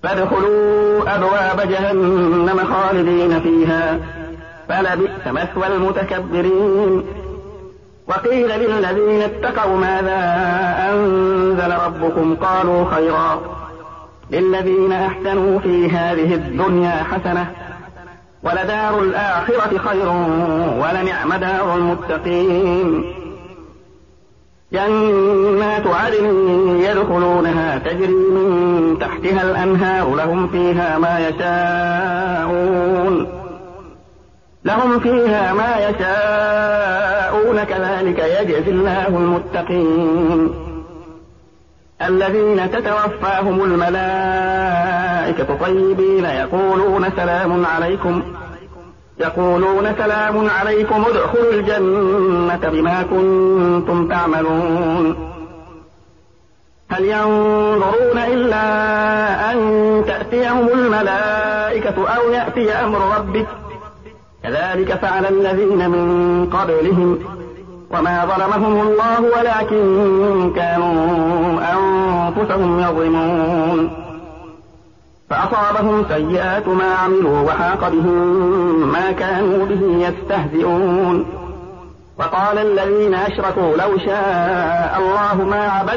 فادخلوا أبواب جهنم خالدين فيها فلبئس مثوى المتكبرين. وقيل للذين اتقوا ماذا أنزل ربكم قالوا خيرا للذين أحسنوا في هذه الدنيا حسنة ولدار الآخرة خير ولنعم دار المتقين. جنات عدن يدخلونها تجري من تحتها الأنهار لهم فيها ما يشاءون كذلك يجزي الله المتقين. الذين تتوفاهم الملائكة طيبين يقولون سلام عليكم ادخلوا الجنة بما كنتم تعملون. هل ينظرون إلا أن تأتيهم الملائكة أو يأتي أمر ربك كذلك فعل الذين من قبلهم وما ظلمهم الله ولكن كانوا أنفسهم يظلمون. فأصابهم سيئات ما عملوا وحاق بهم ما كانوا به يستهزئون. وقال الذين أشركوا لو شاء الله ما عبدنا